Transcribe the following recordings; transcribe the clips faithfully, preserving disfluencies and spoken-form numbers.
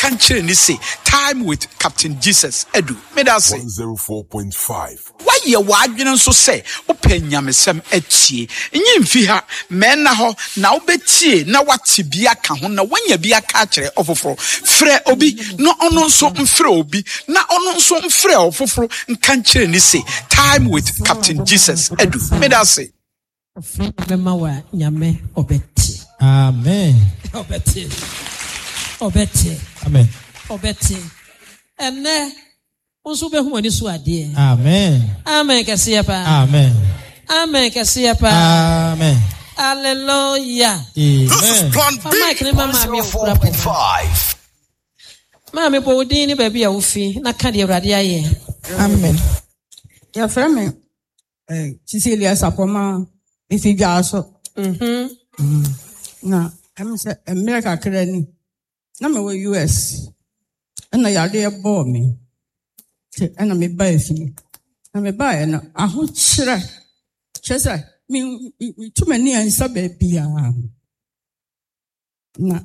Can't change say time with Captain Jesus Edu. Me da say one oh four point five. Why ye wadwene so say open nyamesem atie. Nyi mfi ha men na ho na obetie na wate bia ka ho na wanya bia ka kire ofoforo. Frɛ obi no ono nso mfrɛ obi na ono nso mfrɛ ofoforo nka kire ni say time with Captain Jesus Edu. Me da say Mema wa nyame obeti. Amen. Obeti. Obeti. Amen. Obeti. Ene unsu be hu ani so ade. Amen. Amen kasiya pa. Amen. Amen kasiya pa. Amen. Hallelujah. Amen. This is Plan B one oh four point five. Mama po odi ni baby a wofi na ka de Awurade aye. Amen. Ya frame eh Cecilia Sapoma ifi gaso. Mhm. Na am say America krani. Na me we U S. Na ya de bo me. Te na me ba fi. Na me ba na aho kire. Chese me too many ansa ba bia. Na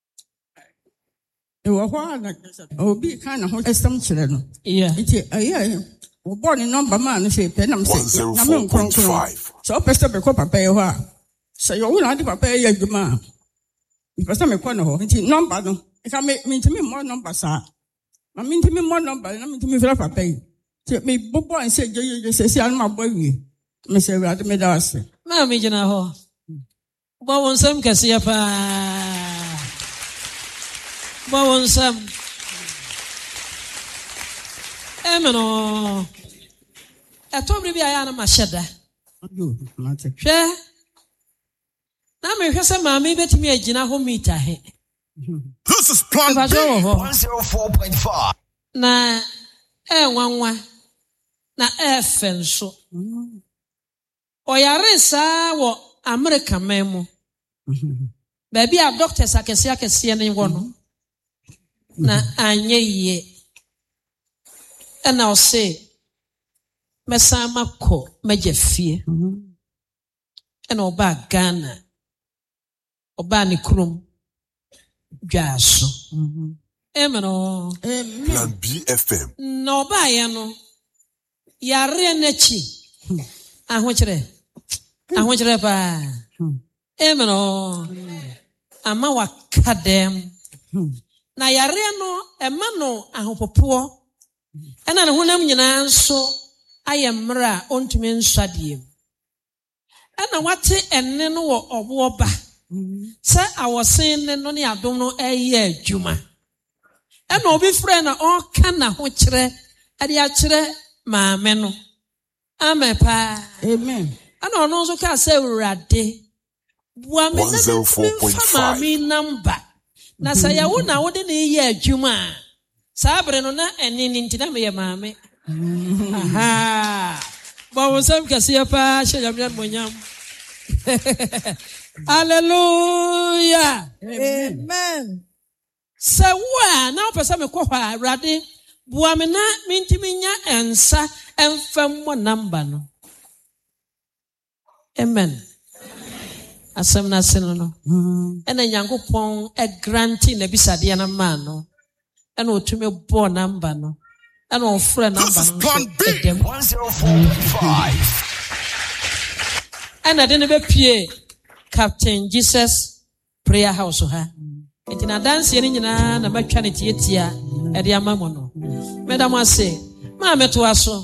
e wo ho na obi kan na ho esam kire no. Yeah. Iti aye we born in number man say pe na me say one oh four point five. so pese be ko papa ye ho a say yo na de papa ye adwuma a pese me ko no ho nti number no e ka me me ntimi mo number sa ma me ntimi mo number na me ntimi fra papa yi say me bobo an say je je say an ma boy wi me say we ade me da ase Ma me jina ho. Ba won sam kasiya pa. Ba won sam. Emeno. Atobri bi aya na masheda. Hwe. Na me hwe se ma me betimi agina ho meter he. This is Plan B one oh four point five. Na e nwanwa na e fenso. Oyare sa wo America memo. Baby a doctors akese akese ne wo no. Na anye ye. Ena o se mesa makọ megefie. Ena oba Ghana. Oba ni krom. Dwaso. Amen. Plan B F M. No ba ya no. Yare n'echi. Ahochere. Ahochere ba. Amen. Ama wakadem. Na yare no ema no ahopopo. Ena ne honam nyina nso ayemra ontumi nswadiem. Ena wate enne no wo obo ba. Se awosen ne no ne adom no eye adwuma. Ena obi frɛ na ɔka na ho kyerɛ ade a kyerɛ maame no. Amen pa. Amen. Ena ɔno nso ka sɛ Awurade bua me na maame number. Na sa ya wo na wo de ne ye adwuma. Sabre no na eni nti na me ye maame. Aha. Ba wo sam kasiya pa sheyamyan monyam. Hallelujah. Amen. Sawa na opesa me kɔ hɔ Awurade bua me na mintimi nya ensa emfam mo number no. Amen. Asem na seno no. Ena Nyankopɔn e granti na bisade na ma no. Ena otumi bɔ number no. Ena ofra number no. This is Plan B one oh four point five. Ena de ne be pie Captain Jesus Prayer House ha. Enti na dance ye nyina na matwa ne tietia e de ama mo no. Madam ase, ma meto aso.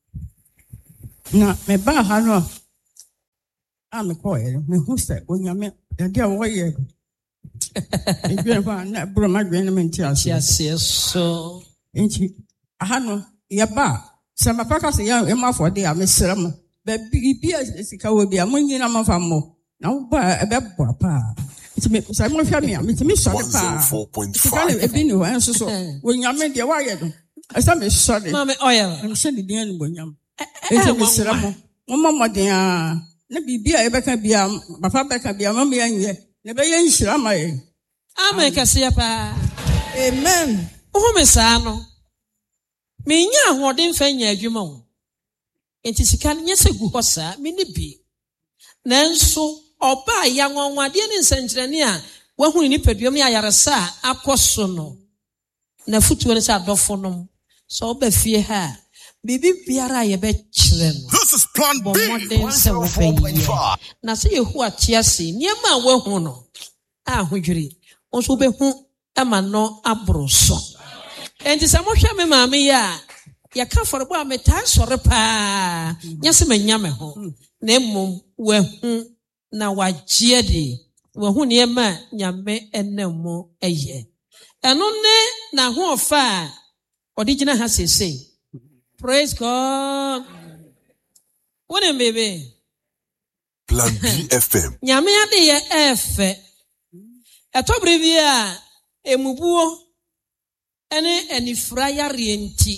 Na me ba ha no. A me ko ye, me hu se onyame e de wo ye. E bi fa na bro ma dwen me nti ase. Ase so. Enti aha no ye ba se ma paka se ya e ma for de a me sram. Ba bi bi sika wo bi a mo nyina ma fa mo. Na wo ba e be bo pa. Enti me se mo hwa me a me ti me so de pa. Sika le e bi ni ho enso so. Onyame de wa ye do. Asa me so de. Ma me oil. Me se de den ni bonyam. Enti me sram mo. Mo ma mo den a na bibia e beka bia papa beka bia ma me anye. Na be ye nhira ma ye. Amen kasiya pa. Amen. Wo me sa no. Me nya ahoden fa nya adwuma wo. Enti sika nya se gu hosa me ni bi. Nanso oba ya nwanwade ne nsankyerene a wahunu ni paduam ya yaresa akoso no. na futuo ne sa adofo nom so oba fie ha bibi biara ye be kire no This is plan B. one oh four point five. Na se yehu atiase niema a wahu no a hodwiri onso be hu ama no abroso enti se mo hwe me maame ya ya ka forbo a metan sore pa nyase manya me ho na emom wahu na wagye de wahu niema nyame enemo eye eno ne na ho ofa odigina ha sese. Praise God. What am baby? Plan B F M. Nyame ade ye efe. Etobere bi a emubuo ene enifra yare nti.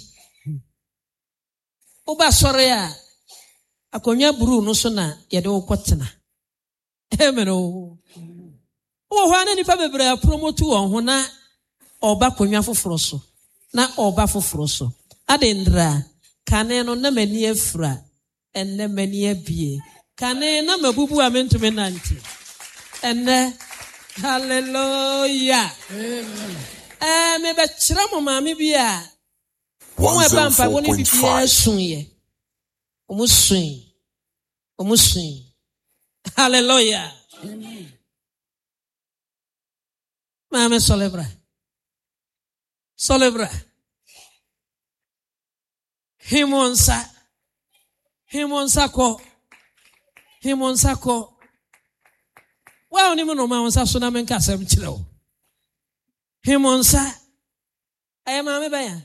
Oba sore a akonya buru no so na ye de wokotena. Amen o. Wo ho na nipa bebre promote won ho na oba konwa foforo so. Na oba foforo so. Adendra kane no na mani afura enne mani abie kane na mabubu amentume nanti enne hallelujah amen eh me be kira mo maame bia wo e ba mpa woni bibia sunye omusun omusun hallelujah amen maame celebra celebra Himonsa, himonsa ko, himonsa ko. Wa oni mo no ma onsa so na men ka sem kire o. Himonsa. Aye ma me ba ya.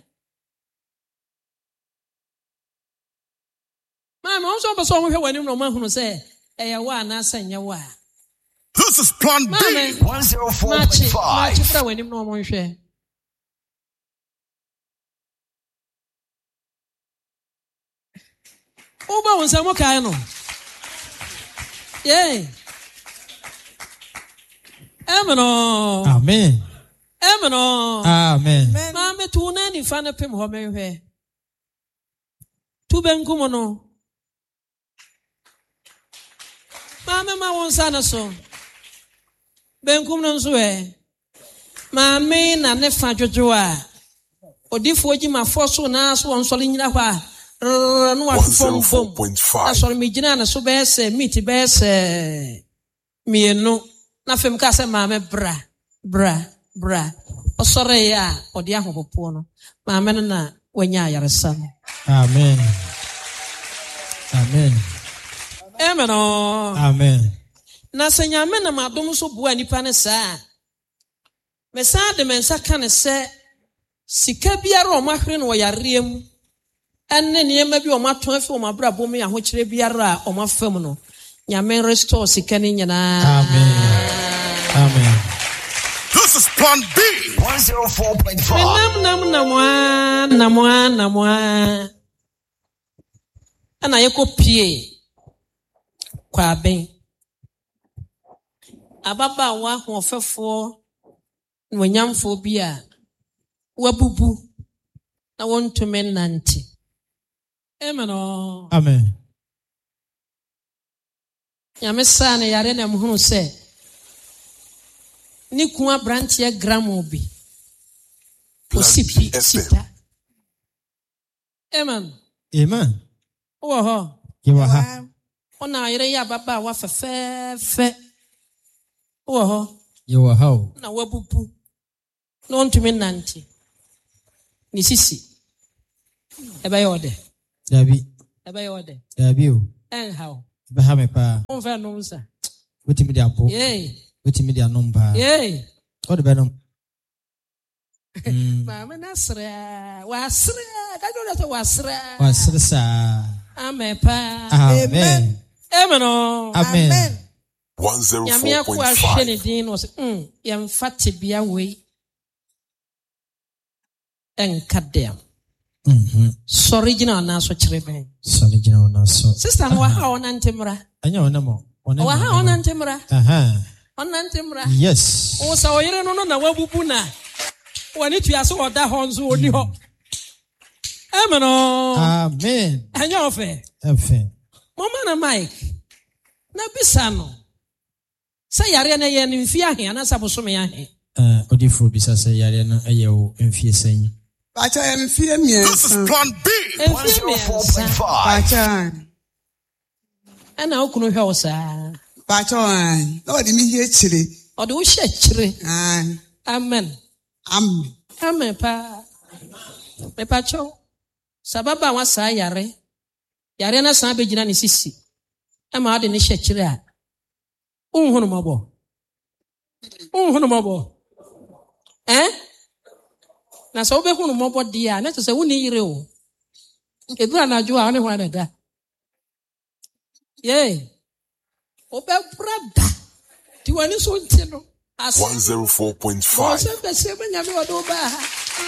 Ma ma onso ba so mo hwe wani no ma hunu se eye wa na sanya wa. This is plan B. one oh four point five. Ma chi fra wani no mo hwe. Uba wonsa mo kai no. Yeah. Amen. Amen. Amen. Amen. Ma me tu na ni fa na pem ho me hwe. Tu benkum no. Ma me ma wonsa na so. Benkum no so e. Ma me na ne fa dwodwo a. Odifo gi ma fo so na so won so le nyina hwa. No one oh four point five. That's what me jina na so be se meet be se me no na fem ka se ma me bra bra bra osore ya odi ahopopo no ma me na wanya ayaresa. Amen. Amen. Amen. Amen. Na se nyame na madom so bua nipa ne sa me sa de mensa ka ne se sika biara o mahwere no yarem enne niema bi o maton afi o mabra bom ya ho kire biara o mafam no nyame restore sika ni nyina. Amen. Amen. This is plan B. one oh four point five. Nam nam namwa namwa namwa ana yekopie kwa ben ababa wa ho fefo no nyamfo bi a wabubu na wontume nanti. Amen. Amen. Nyame sa na yare na mhunu se ni ku abrantie gramo bi osipi sita. Amen. Amen. Wo ho Yewa ha. ona yare ya baba wa fefefe. Wo ho Yewa ha. na wabubu na wontume nanti. Ni sisi eba yode Dabi. eba yode Dabi o. en how Eba ha me pa. on fa no nsa Weti mi di apo. yeah Weti mi di anom pa. yeah O de be nom. mama nasra wasra ka do to wasra Wasresa. amen pa Amen. amen Amen. one oh nyame four akwa point hwe ne five. din no se mm yem fate bia we enkadem Mhm. sorry gina na so kire ben Sali jina ona so. sister no wa ha ona ntemra Anya ona mo. Ona. wa ha ona ntemra Aha. ona ntemra Yes. o sa oyire no no na wabubu na wani tu aso oda ho nso oni ho amen o Amen. anya ofe Efe. mama na mike na bisa no sa yare na ye ni mfi ahe ana sa boso me ahe Uh, Odifo bisa say yare no ayo mfie sen. Bacha mfie mien. This is plan B. one oh four point five. Bacha. Ana okunu hwe wo saa. Bacha an. No di mi hie chire. Odo wo hye chire. An. Amen. Amen. Amen pa. Me pa cho. Sababa wa saa yare. Yare na saa be gina ne sisi. Ama ade ne hye chire a. Unhunu mabo. Unhunu mabo. Eh? Na so be hunu mabo dia, na to se woni yire o. Edura na jo a one ho na da. Ye. Obe brada. Ti wani so nti no. one oh four point five. Se be se be nya me odo ba ha.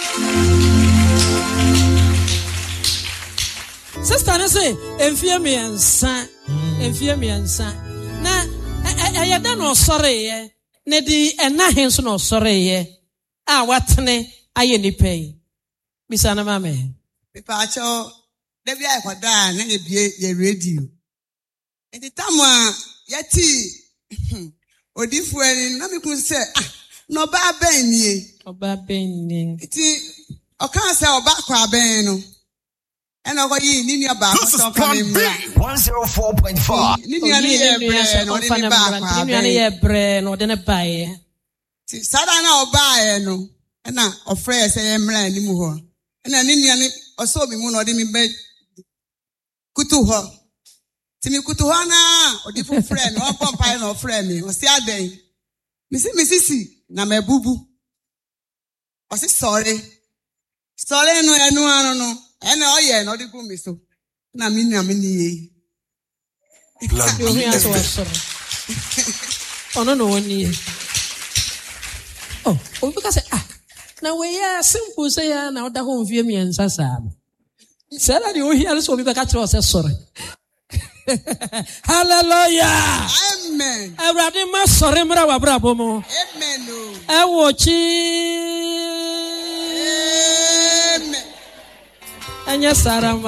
Sister na say enfie me ensa. Enfie me ensa. Na eh da no sore ye. Ne di ena hen so no sore ye. Ah watene aye ni pay. Bisa na mame. Bacha de bia ekoda na ye bie ye radio. Enti tamwa yati Odifu eni na me kun se ah no ba ben nie. Oba ben ni. Enti o kan se oba kwa ben no. Ena go yi ni nua ba ko so kan me. one oh four point five. Ni nua ni ye bre no ni ba kwa. Ni nua ni ye bre no de ne ba ye. Ti sada na oba ye no. Ena ofre se ye mra ni mu ho. Ena ni nua ni oso mi mu no de mi be kutu ho. Ti mi kutu ho na odifu friend o pom pai na ofre mi. O si aden. Mi si mi sisi na me bubu. O si sorry. Sorry no enu anu no. Ena oye no di ku mi so. Na mi nua mi ni ye. Plan Yo B. hi aso wasoro. Ono no woni. Oh, o bi ka say ah. Na we ya simple say ya na oda ho mfie mi ensa sa. Say na di o hi aso bi ka kire o say sorry. Hallelujah. Amen. Awurade ma sorry mra wa bra bomo. Amen. E wo chi. Amen. Anya sara